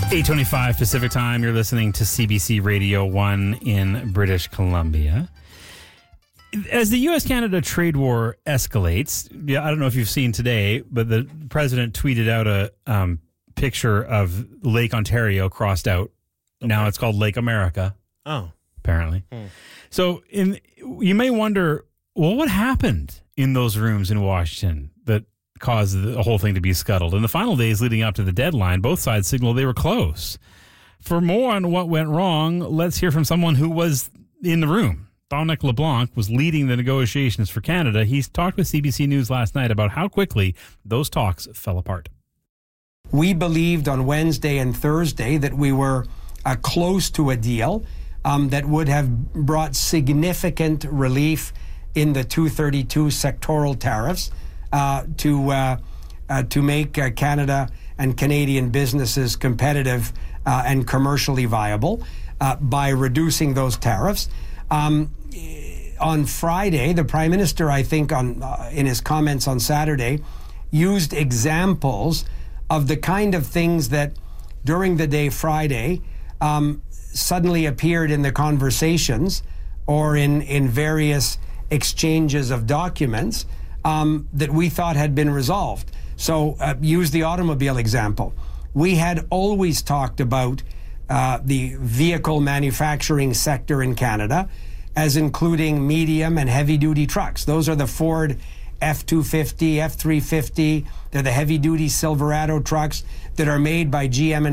8:25 Pacific Time. You're listening to CBC Radio 1 in British Columbia. As the U.S.-Canada trade war escalates, I don't know if you've seen today, but the president tweeted out a picture of Lake Ontario crossed out. Okay. Now it's called Lake America. Oh. Apparently. So you may wonder, well, what happened in those rooms in Washington that caused the whole thing to be scuttled? In the final days leading up to the deadline, both sides signaled they were close. For more on what went wrong, let's hear from someone who was in the room. Dominic LeBlanc was leading the negotiations for Canada. He's talked with CBC News last night about how quickly those talks fell apart. We believed on Wednesday and Thursday that we were close to a deal that would have brought significant relief in the 232 sectoral tariffs to make Canada and Canadian businesses competitive and commercially viable by reducing those tariffs. On Friday, the Prime Minister, I think, in his comments on Saturday, used examples of the kind of things that during the day Friday suddenly appeared in the conversations or in various exchanges of documents that we thought had been resolved. So use the automobile example. We had always talked about the vehicle manufacturing sector in Canada as including medium and heavy-duty trucks. Those are the Ford F-250, F-350. They're the heavy-duty Silverado trucks that are made by GM and